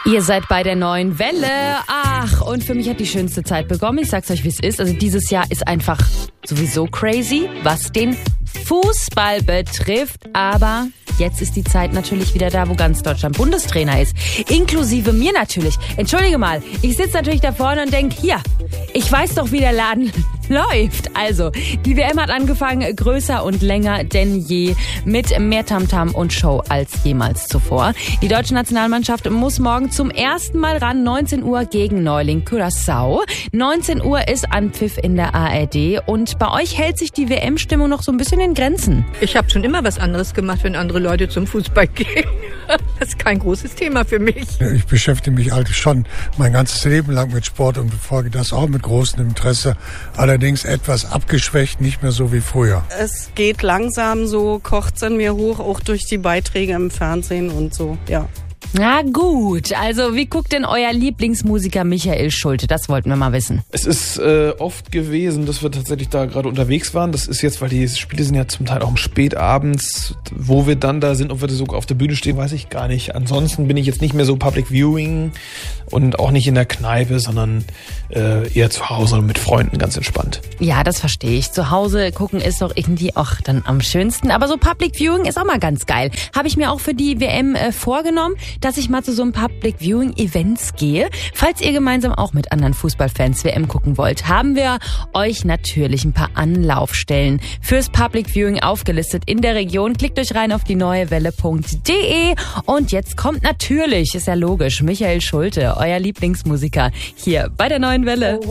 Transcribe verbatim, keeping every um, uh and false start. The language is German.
Ihr seid bei der neuen Welle. Ach, und für mich hat die schönste Zeit begonnen. Ich sag's euch, wie es ist. Also dieses Jahr ist einfach sowieso crazy, was den Fußball betrifft. Aber jetzt ist die Zeit natürlich wieder da, wo ganz Deutschland Bundestrainer ist. Inklusive mir natürlich. Entschuldige mal, ich sitze natürlich da vorne und denke, hier, ich weiß doch, wie der Laden läuft. Also, die W M hat angefangen, größer und länger denn je, mit mehr Tamtam und Show als jemals zuvor. Die deutsche Nationalmannschaft muss morgen zum ersten Mal ran, neunzehn Uhr gegen Neuling Curaçao. neunzehn Uhr ist Anpfiff in der A R D und bei euch hält sich die W M-Stimmung noch so ein bisschen in Grenzen. Ich habe schon immer was anderes gemacht, wenn andere Leute zum Fußball gehen. Das ist kein großes Thema für mich. Ich beschäftige mich halt schon mein ganzes Leben lang mit Sport und verfolge das auch mit großem Interesse. Allerdings etwas abgeschwächt, nicht mehr so wie früher. Es geht langsam so, kocht's in mir hoch, auch durch die Beiträge im Fernsehen und so, ja. Na gut, also wie guckt denn euer Lieblingsmusiker Michael Schulte? Das wollten wir mal wissen. Es ist äh, oft gewesen, dass wir tatsächlich da gerade unterwegs waren. Das ist jetzt, weil die Spiele sind ja zum Teil auch um spätabends. Wo wir dann da sind, ob wir da sogar auf der Bühne stehen, weiß ich gar nicht. Ansonsten bin ich jetzt nicht mehr so Public Viewing und auch nicht in der Kneipe, sondern äh, eher zu Hause und mit Freunden ganz entspannt. Ja, das verstehe ich. Zu Hause gucken ist doch irgendwie auch dann am schönsten. Aber so Public Viewing ist auch mal ganz geil. Habe ich mir auch für die W M äh, vorgenommen, dass ich mal zu so einem Public Viewing Events gehe. Falls ihr gemeinsam auch mit anderen Fußballfans W M gucken wollt, haben wir euch natürlich ein paar Anlaufstellen fürs Public Viewing aufgelistet in der Region. Klickt euch rein auf die neue welle punkt de und jetzt kommt natürlich, ist ja logisch, Michael Schulte, euer Lieblingsmusiker hier bei der neuen Welle.